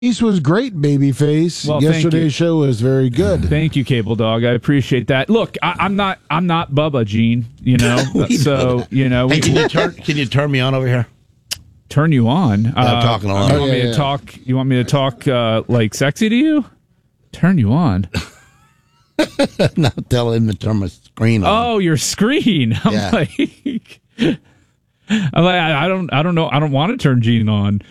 This was great, Babyface. Well, Yesterday's show was very good. Thank you, Cable Dog. I appreciate that. Look, I'm not Bubba, Gene. You know, so you know. Hey, can you turn me on over here? Turn you on? I'm talking a lot. You want me to talk? You want me to talk like sexy to you? Turn you on? No, tell him to turn my screen on. Oh, your screen. I'm like, I don't know. I don't want to turn Gene on.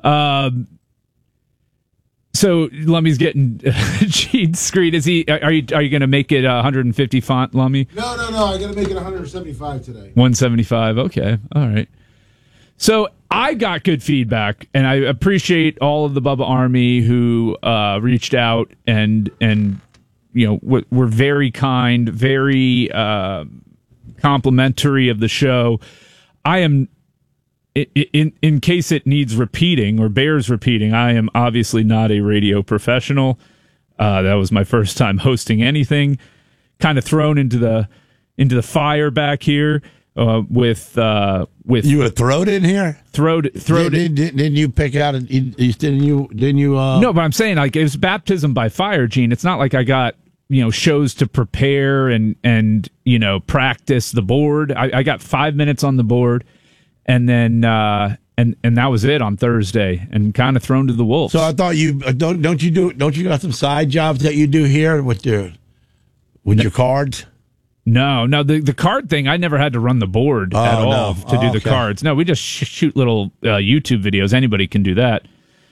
So Lummy's getting Gene's screen. Is he? Are you going to make it 150 font, Lummy? No. I got to make it 175 today. 175. Okay. All right. So I got good feedback, and I appreciate all of the Bubba Army who reached out and you know were very kind, very complimentary of the show. I am. In case it needs repeating or bears repeating, I am obviously not a radio professional. That was my first time hosting anything. Kind of thrown into the fire back here with you were thrown in here. Didn't you pick out? Didn't you? No, but I'm saying like it was baptism by fire, Gene. It's not like I got shows to prepare and practice the board. I got 5 minutes on the board. And then and that was it on Thursday, and kind of thrown to the wolves. So I thought you don't you got some side jobs that you do here with your cards? No, the card thing. I never had to run the board at all to do the cards. No, we just shoot little YouTube videos. Anybody can do that.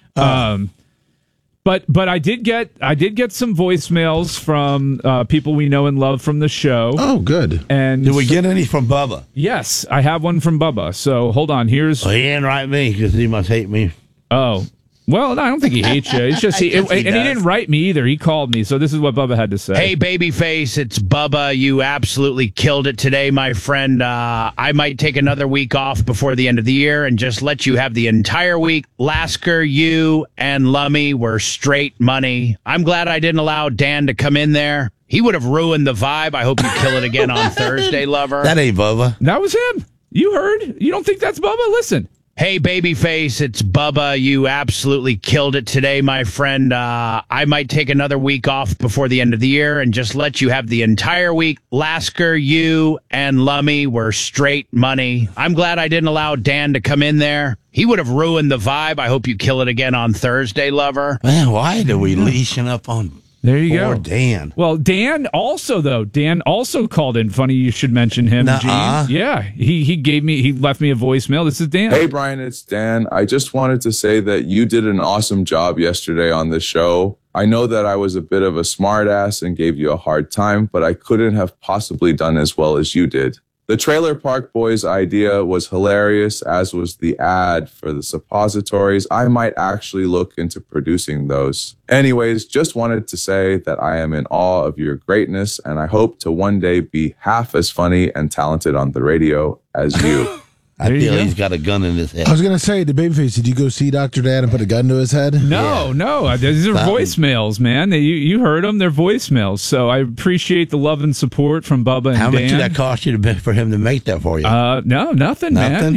But I did get some voicemails from people we know and love from the show. Oh, good. And did we get any from Bubba? Yes, I have one from Bubba. So hold on. Here's. He didn't write me because he must hate me. Oh. Well, I don't think he hates you. It's just he didn't write me either. He called me. So this is what Bubba had to say. Hey, Babyface, it's Bubba. You absolutely killed it today, my friend. I might take another week off before the end of the year and just let you have the entire week. Lasker, you, and Lummy were straight money. I'm glad I didn't allow Dan to come in there. He would have ruined the vibe. I hope you kill it again on Thursday, lover. That ain't Bubba. That was him. You heard. You don't think that's Bubba? Listen. Hey, Babyface, it's Bubba. You absolutely killed it today, my friend. I might take another week off before the end of the year and just let you have the entire week. Lasker, you, and Lummy were straight money. I'm glad I didn't allow Dan to come in there. He would have ruined the vibe. I hope you kill it again on Thursday, lover. Man, why do we leashing up on... There you go. Dan. Well, Dan also called in. Funny you should mention him, Gene. Yeah, he left me a voicemail. This is Dan. Hey, Brian, it's Dan. I just wanted to say that you did an awesome job yesterday on the show. I know that I was a bit of a smartass and gave you a hard time, but I couldn't have possibly done as well as you did. The Trailer Park Boys idea was hilarious, as was the ad for the suppositories. I might actually look into producing those. Anyways, just wanted to say that I am in awe of your greatness, and I hope to one day be half as funny and talented on the radio as you. I feel he's got a gun in his head. I was going to say, the Babyface, did you go see Dr. Dad and put a gun to his head? No. These are voicemails, man. You heard them. They're voicemails. So I appreciate the love and support from Bubba and Dan. How much did that cost you for him to make that for you? No, nothing, man.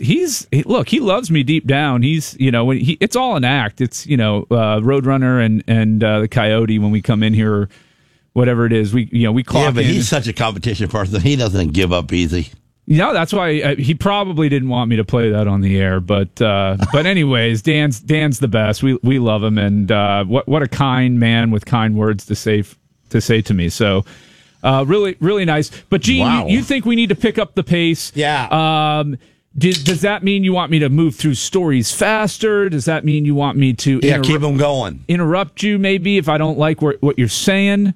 Look, he loves me deep down. He's, it's all an act. It's, Roadrunner and the Coyote when we come in here, or whatever it is. We clock in. Yeah, but he's such a competition person. He doesn't give up easy. That's why he probably didn't want me to play that on the air. But anyways, Dan's the best. We love him, and what a kind man with kind words to say to me. So really, really nice. But Gene, wow. you think we need to pick up the pace? Yeah. Does that mean you want me to move through stories faster? Does that mean you want me to keep them going? Interrupt you maybe if I don't like what you're saying?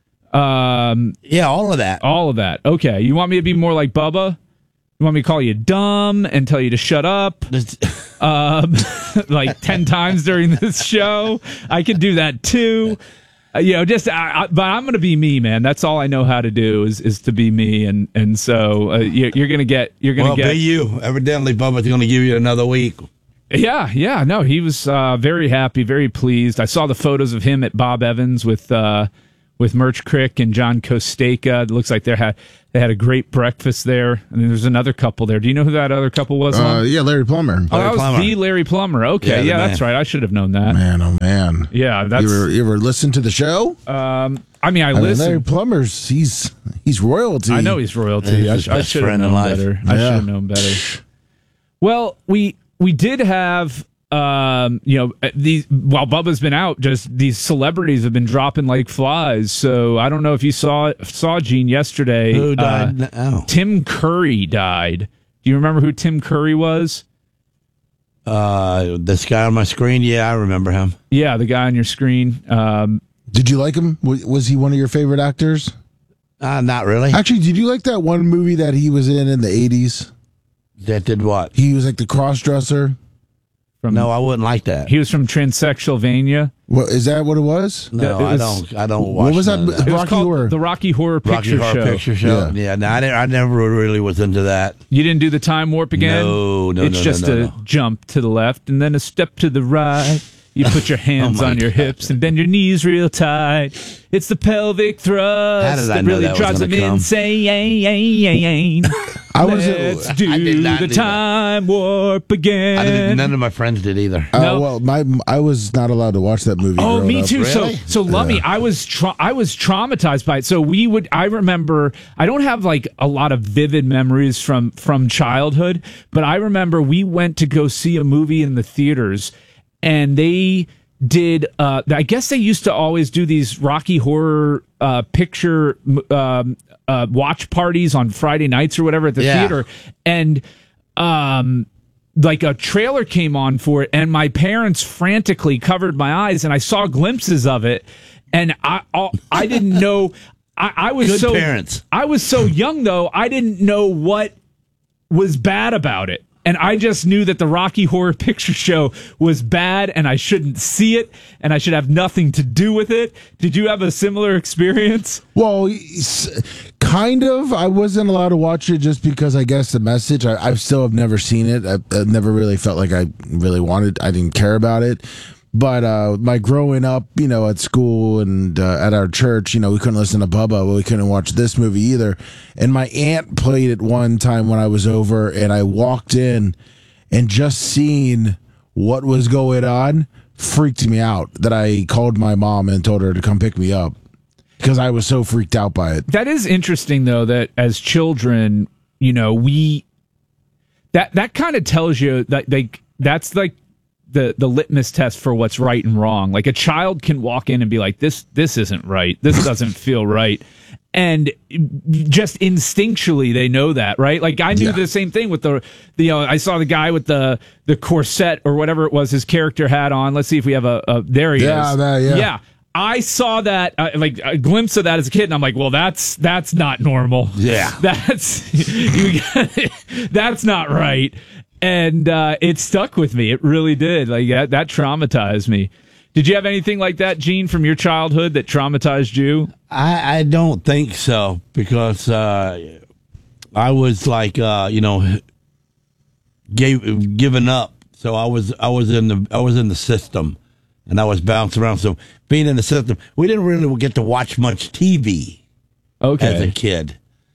All of that. Okay. You want me to be more like Bubba? You want me to call you dumb and tell you to shut up? Like 10 times during this show? I can do that too. But I'm going to be me, man. That's all I know how to do is to be me. And so you're going to get, be you. Evidently, Bubba's going to give you another week. Yeah. No, he was very happy, very pleased. I saw the photos of him at Bob Evans with with Merch Crick and John Costeka. It looks like they had a great breakfast there. And there's another couple there. Do you know who that other couple was? Yeah, Larry Plummer. Oh, that was the Larry Plummer. Okay, yeah, that's right. I should have known that. Man, oh man. Yeah, that's. You ever listen to the show? I mean, Larry Plummer's he's royalty. I know he's royalty. I should have known better. I should have known better. Well, we did have these while Bubba's been out, just these celebrities have been dropping like flies. So I don't know if you saw Gene yesterday. Who died? Tim Curry died. Do you remember who Tim Curry was? This guy on my screen. Yeah, I remember him. Yeah, the guy on your screen. Did you like him? Was he one of your favorite actors? Not really. Actually, did you like that one movie that he was in the 80s? That did what? He was like the cross-dresser. No, I wouldn't like that. He was from Transsexylvania. What is that? What it was? No, I don't watch. What was that? That. It was Rocky called Horror. the Rocky Horror Picture Show. Yeah, no, I never really was into that. You didn't do the time warp again? No. It's just a jump to the left and then a step to the right. You put your hands on your hips and bend your knees real tight. It's the pelvic thrust that really drives them insane. Let's do the time warp again. None of my friends did either. No. Well, I was not allowed to watch that movie. Oh, me too. Really? So Lummy, I was traumatized by it. So I remember, I don't have like a lot of vivid memories from childhood, but I remember we went to go see a movie in the theaters, and they did. I guess they used to always do these Rocky Horror Picture watch parties on Friday nights or whatever at the theater, and like a trailer came on for it, and my parents frantically covered my eyes, and I saw glimpses of it, and I didn't know. I was Good so parents. I was so young though. I didn't know what was bad about it. And I just knew that the Rocky Horror Picture Show was bad and I shouldn't see it and I should have nothing to do with it. Did you have a similar experience? Well, kind of. I wasn't allowed to watch it just because I guess the message. I still have never seen it. I never really felt like I really wanted. I didn't care about it. But my growing up, at school and at our church, we couldn't listen to Bubba. Well, we couldn't watch this movie either. And my aunt played it one time when I was over, and I walked in, and just seeing what was going on freaked me out. That I called my mom and told her to come pick me up because I was so freaked out by it. That is interesting, though, that as children, that kind of tells you that that's like the litmus test for what's right and wrong. Like a child can walk in and be like, this isn't right. This doesn't feel right. And just instinctually they know that, right? Like I knew the same thing with I saw the guy with the corset or whatever it was his character had on. Let's see if we have there he is. Yeah. I saw that, like a glimpse of that as a kid, and I'm like, well, that's not normal. Yeah. That's not right. And it stuck with me. It really did. Like that traumatized me. Did you have anything like that, Gene, from your childhood that traumatized you? I don't think so because I was like given up. So I was in the system, and I was bouncing around. So being in the system, we didn't really get to watch much TV. As a kid.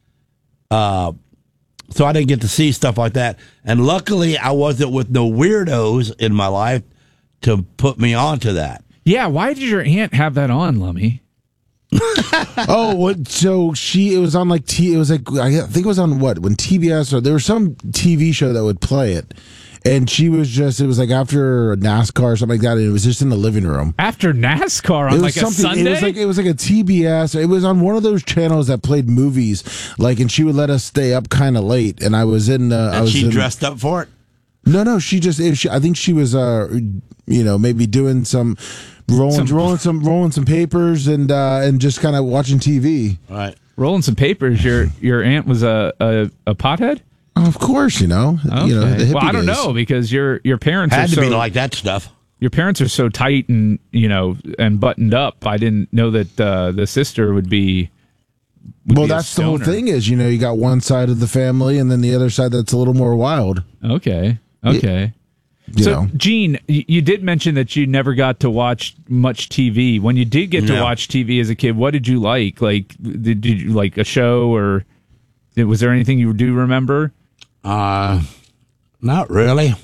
So I didn't get to see stuff like that. And luckily, I wasn't with no weirdos in my life to put me onto that. Yeah, why did your aunt have that on, Lummy? Oh, what? So it was on like it was like I think it was on what when TBS or there was some TV show that would play it, and it was like after NASCAR or something like that, and it was just in the living room after NASCAR on like a Sunday. It was like a TBS. It was on one of those channels that played movies, and she would let us stay up kind of late, and I was in. She dressed up for it. No, she just. I think she was, maybe doing some. Rolling some papers and just kind of watching TV. All right, rolling some papers. Your aunt was a pothead. Oh, of course, Okay. the hippie well, I don't days. know because your parents had are to be like that stuff. Your parents are so tight and and buttoned up. I didn't know that the sister would be. Well, that's the whole thing. Is you got one side of the family and then the other side that's a little more wild. Okay. know. Gene, you did mention that you never got to watch much TV. When you did get to watch TV as a kid, what did you like? Like, did you like a show, or was there anything you do remember? Not really.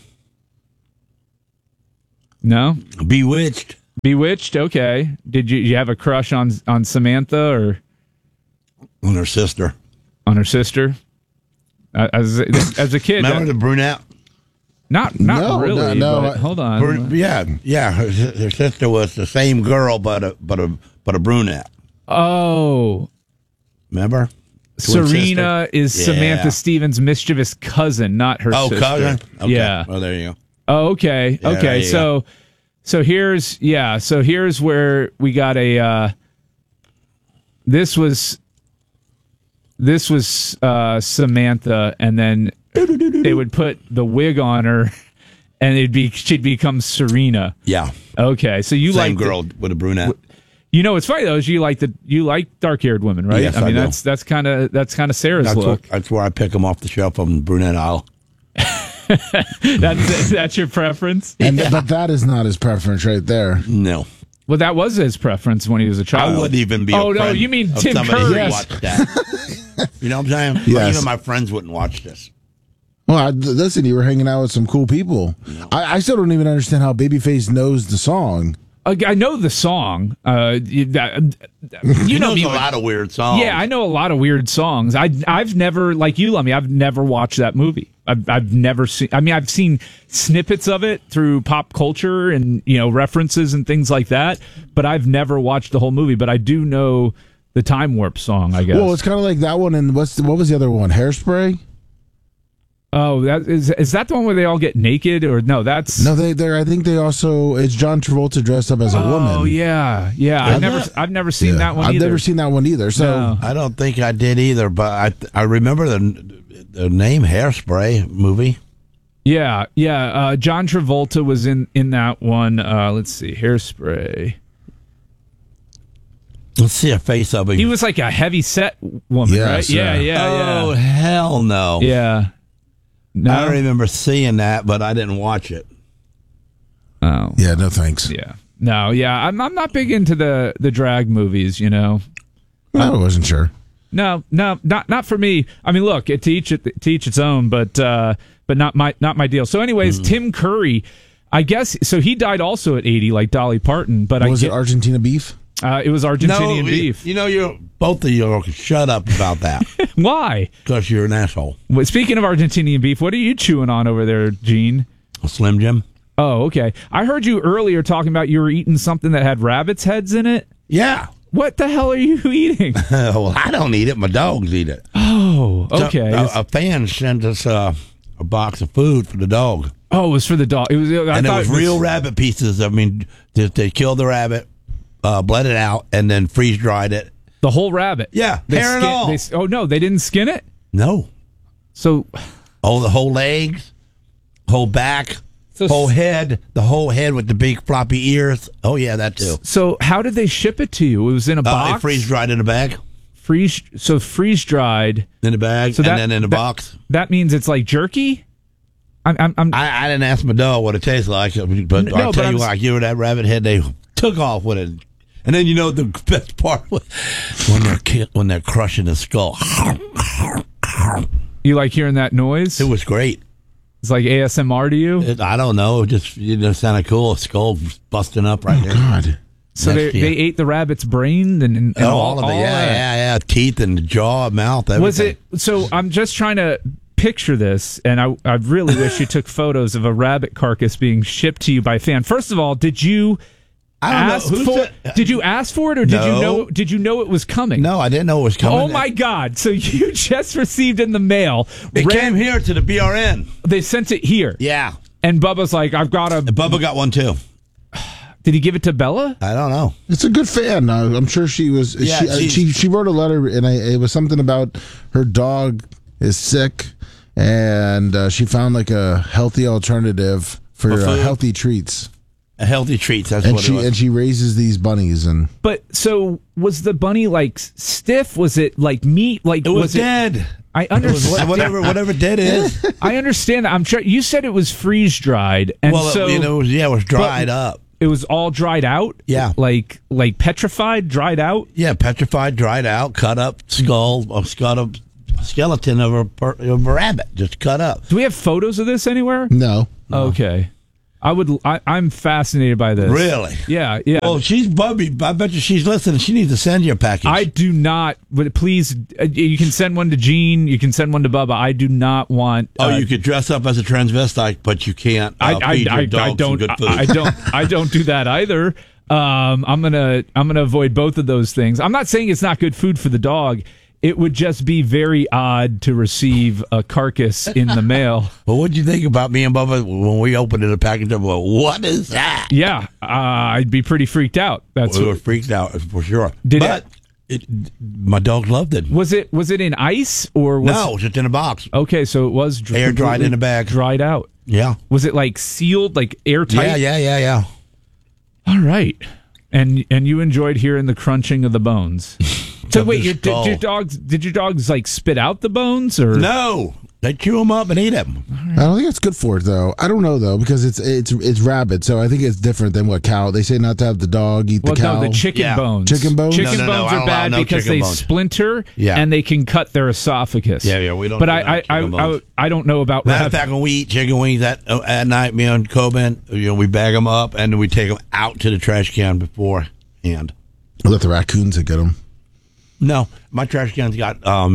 No? Bewitched. Bewitched? Okay. Did you have a crush on Samantha or On her sister. on her sister? As a kid, Remember the brunette? not No, really. no, but hold on. Yeah. Her sister was the same girl, but a brunette. Oh, Remember? Twin Serena sister. is Yeah. Samantha Stevens' mischievous cousin, not her sister. Cousin? Okay. Yeah. Oh, there you go. Oh, okay. Yeah, Okay. there you So here's where we got a this was Samantha, and then they would put the wig on her and she'd become Serena. Yeah. Okay. So you Same like girl with a brunette. you know, it's funny though, is you like dark-haired women, right? Yes, I mean, I do. that's kind of Sarah's look. That's where I pick them off the shelf on the brunette aisle. That's your preference? But that is not his preference right there. No. Well, that was his preference when he was a child. I wouldn't even be Oh, a no, friend you mean of Tim somebody Curry. who Yes. watched that. You know what I'm saying? Yes. Even my friends wouldn't watch this. Well, listen, you were hanging out with some cool people. I still don't even understand how Babyface knows the song. I know the song. You He know knows me. a lot of weird songs. Yeah, I know a lot of weird songs. I've never, like you, Lummy, I've never watched that movie. I've never seen. I mean, I've seen snippets of it through pop culture and references and things like that. But I've never watched the whole movie. But I do know the Time Warp song, I guess. Well, it's kind of like that one. And what was the other one? Hairspray. Oh, that is that the one where they all get naked, or no? That's No, they're. I think they also. It's John Travolta dressed up as a woman. Oh yeah. I've never seen that one. I've either. never seen that one either. So No. I don't think I did either, but I remember the name Hairspray movie. Yeah. John Travolta was in that one. Let's see, Hairspray. Let's see a face of him. He was like a heavy set woman, Yes, right? yeah. Yeah. Oh, hell no. Yeah. No. I remember seeing that, but I didn't watch it. Oh. yeah, no thanks. Yeah. No. Yeah. I'm not big into the drag movies. I wasn't sure. No. Not for me. I mean, look, to each its own, but not my deal. So, anyways, Tim Curry, I guess. So he died also at 80, like Dolly Parton. But Was it Argentina beef? it was Argentinian beef. You're both of you shut up about that Why? because you're an asshole. Well, speaking of Argentinian beef, what are you chewing on over there, Gene? A Slim Jim. Oh, okay. I heard you earlier talking about you were eating something that had rabbits' heads in it. Yeah. What the hell are you eating? Well, I don't eat it. My dogs eat it. Oh, So, okay. a fan sent us a box of food for the dog. Oh, it was for the dog. It was. And it was real rabbit pieces. I mean, they killed the rabbit, bled it out, and then freeze dried it. The whole rabbit. Yeah, They hair and all. oh no, they didn't skin it. No. So, Oh, the whole legs, whole back, So- whole head, the whole head with the big floppy ears. Oh, yeah, that too. so how did they ship it to you? It was in a They box. freeze dried in a bag. Freeze dried. In a bag, So and that- then in a that- box. That means it's like jerky. I'm I didn't ask my dog what it tastes like, but No, I'll but tell I'm you what, I give her that rabbit head, they took off with it. And then the best part was when they're crushing the skull. You like hearing that noise? It was great. It's like ASMR to you. I don't know, it just sounded cool. Skull busting up right there. God. So next to you. they ate the rabbit's brain and Oh, all of it, that. yeah. Teeth and jaw, mouth, everything. Was it? So I'm just trying to picture this, and I really wish you took photos of a rabbit carcass being shipped to you by a fan. First of all, did you I don't ask know. Who for? said- Did you ask for it, or did you No. know? Did you know it was coming? No, I didn't know it was coming. Oh my God! So you just received in the mail. It came here to the BRN. They sent it here. Yeah. And Bubba's like, I've got a. And Bubba got one too. Did he give it to Bella? I don't know. It's a good fan. I'm sure she was. Yeah, she wrote a letter, and it was something about her dog is sick, and she found like a healthy alternative for food? healthy treats. A healthy treats. That's And what it was. she raises these bunnies, and But so was the bunny like stiff? Was it like meat? Like It was dead. I understand. Whatever dead is. I understand that. I'm sure you said it was freeze dried, and so it was dried up. It was all dried out. Yeah, like petrified, dried out. Yeah, petrified, dried out, cut up skeleton of a rabbit, just cut up. Do we have photos of this anywhere? No. Okay. I'm fascinated by this. Really? Yeah. Well, she's Bubby. I bet you she's listening. She needs to send you a package. I do not. But please, you can send one to Gene. You can send one to Bubba. I do not want. You could dress up as a transvestite, but you can't feed your dogs some good food. I don't do that either. I'm gonna avoid both of those things. I'm not saying it's not good food for the dog. It would just be very odd to receive a carcass in the mail. Well, what did you think about me and Bubba when we opened a package of, what is that? Yeah, I'd be pretty freaked out. We were freaked out for sure. My dog loved it. Was it in ice or no? Just in a box. Okay, so it was air dried in a bag, dried out. Yeah. Was it like sealed, like airtight? Yeah. All right, and you enjoyed hearing the crunching of the bones. So wait, did your dogs like spit out the bones or no? They chew them up and eat them. I don't think it's good for it though. I don't know though because it's rabbit, so I think it's different than what cow. They say not to have the dog eat the cow. No, the chicken bones. Chicken bones. Chicken bones are bad because they splinter and they can cut their esophagus. Yeah, we don't. But I don't know about rabbit. Matter of fact, when we eat chicken wings at night, me and Coben, we bag them up and we take them out to the trash can beforehand. Let the raccoons get them. No, my trash can's got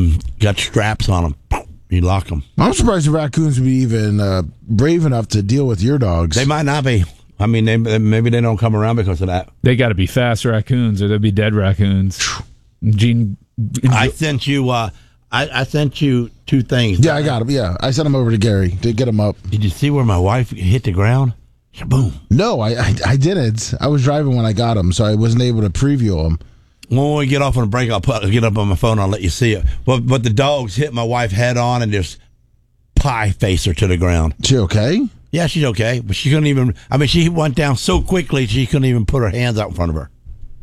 straps on them. You lock them. I'm surprised the raccoons would be even brave enough to deal with your dogs. They might not be. I mean, maybe they don't come around because of that. They got to be fast raccoons, or they'd be dead raccoons. Gene, I sent you. I sent you two things. Yeah, I got them. Yeah, I sent them over to Gary to get them up. Did you see where my wife hit the ground? Boom. No, I didn't. I was driving when I got them, so I wasn't able to preview them. When we get off on a break, I'll get up on my phone. I'll let you see it. But the dogs hit my wife head on and just pie face her to the ground. She okay? Yeah, she's okay. But she couldn't even. I mean, she went down so quickly she couldn't even put her hands out in front of her.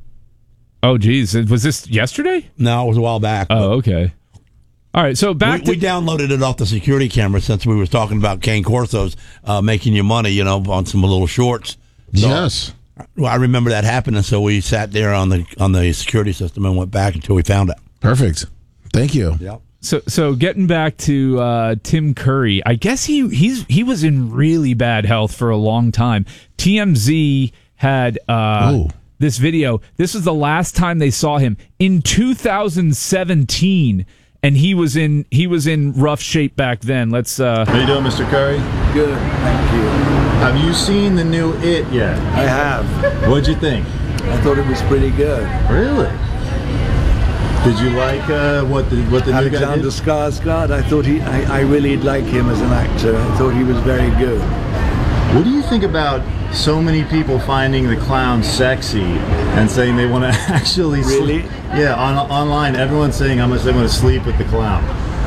Oh, geez, was this yesterday? No, it was a while back. Oh, okay. All right, so we downloaded it off the security camera since we were talking about Cane Corso's making you money, on some little shorts. So, yes. Well, I remember that happening, so we sat there on the security system and went back until we found it. Perfect. Thank you. Yep. So getting back to Tim Curry, I guess he was in really bad health for a long time. TMZ had this video. This was the last time they saw him in 2017, and he was in rough shape back then. Let's. How you doing, Mr. Curry? Good, thank you. Have you seen the new It yet? I have. What'd you think? I thought it was pretty good. Really? Did you like what the new guy Alexander did? Skarsgård? I thought I really like him as an actor. I thought he was very good. What do you think about so many people finding the clown sexy and saying they want to actually really? Yeah, online everyone's saying how much they want to sleep with the clown.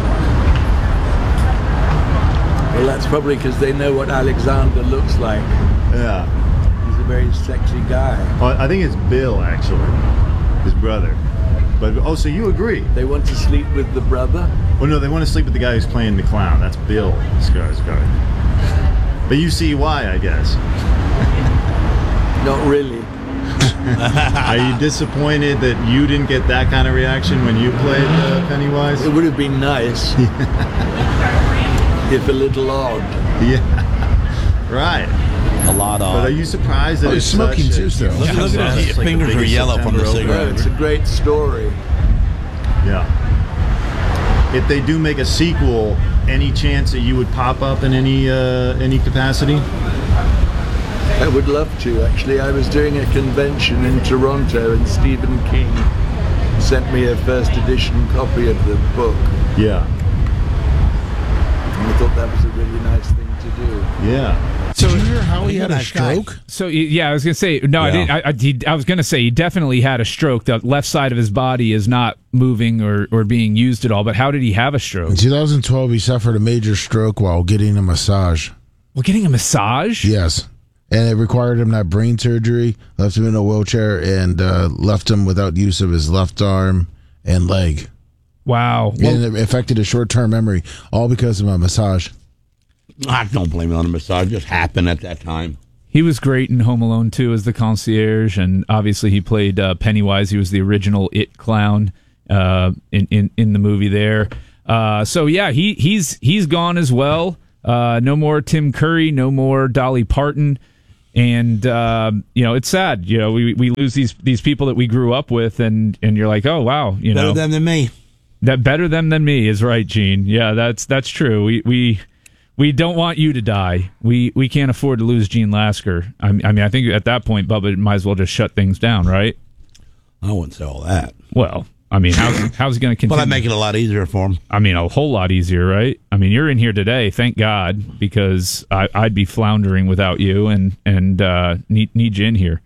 Well, that's probably because they know what Alexander looks like. Yeah. He's a very sexy guy. Well, I think it's Bill, actually. His brother. But, so you agree? They want to sleep with the brother? Well, no, they want to sleep with the guy who's playing the clown. That's Bill Skarsgård. But you see why, I guess. Not really. Are you disappointed that you didn't get that kind of reaction when you played Pennywise? It would have been nice. If a little odd. Yeah. Right. A lot of. But are you surprised that he's smoking too still? Look at his fingers are yellow from the cigarette. It's a great story. Yeah. If they do make a sequel, any chance that you would pop up in any capacity? I would love to, actually. I was doing a convention in Toronto and Stephen King sent me a first edition copy of the book. Yeah. And I thought that was a really nice thing to do. Yeah. So did you hear how he had a stroke? So yeah, I was gonna say no. Yeah. I didn't. I was gonna say he definitely had a stroke. The left side of his body is not moving or being used at all. But how did he have a stroke? In 2012, he suffered a major stroke while getting a massage. Well, getting a massage? Yes. And it required him to have brain surgery, left him in a wheelchair, and left him without use of his left arm and leg. Wow. And it affected his short-term memory, all because of my massage. I don't blame it on the massage. It just happened at that time. He was great in Home Alone 2 as the concierge, and obviously he played Pennywise. He was the original It clown in the movie there. So yeah, he's gone as well. No more Tim Curry, no more Dolly Parton, and it's sad. We lose these people that we grew up with, and you're like, oh wow, better them than me. That better them than me is right, Gene. Yeah, that's true. We don't want you to die. We can't afford to lose Gene Lasker. I mean, I think at that point, Bubba might as well just shut things down, right? I wouldn't say all that. Well, I mean, how's he going to continue? Well, I'd make it a lot easier for him. I mean, a whole lot easier, right? I mean, you're in here today, thank God, because I'd be floundering without you, and need you in here.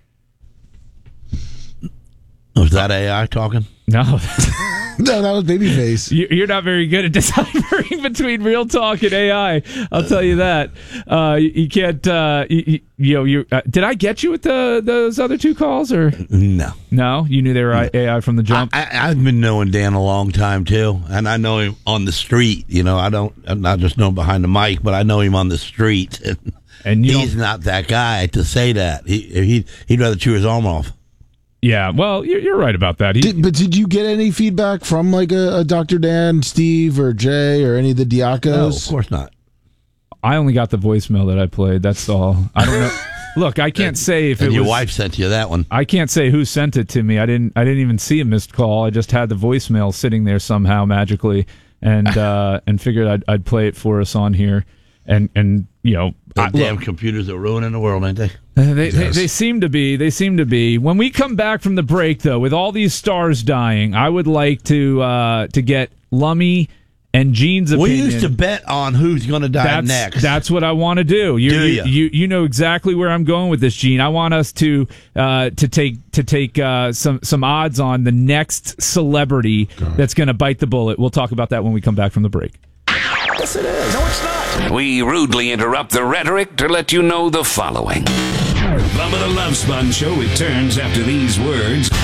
Was that AI talking? No. No, that was Babyface. You're not very good at deciphering between real talk and AI. I'll tell you that. You can't. Did I get you with those other two calls or no? No, you knew they were AI from the jump. I've been knowing Dan a long time too, and I know him on the street. I'm not just know him behind the mic, but I know him on the street. And he's not that guy to say that. He'd rather chew his arm off. Yeah, well, you're right about that. But did you get any feedback from like a Dr. Dan, Steve, or Jay, or any of the Diacos? No, of course not. I only got the voicemail that I played. That's all. I don't know. Look, I can't say if your wife sent you that one. I can't say who sent it to me. I didn't even see a missed call. I just had the voicemail sitting there somehow magically, and figured I'd play it for us on here. And damn computers are ruining the world, ain't they? They seem to be. They seem to be. When we come back from the break, though, with all these stars dying, I would like to get Lummy and Gene's opinion. We used to bet on who's going to die next. That's what I want to do. You know exactly where I'm going with this, Gene. I want us to take some odds on the next celebrity that's going to bite the bullet. We'll talk about that when we come back from the break. Yes, it is. No, it's not. We rudely interrupt the rhetoric to let you know the following. Bubba the Love Sponge Show returns after these words.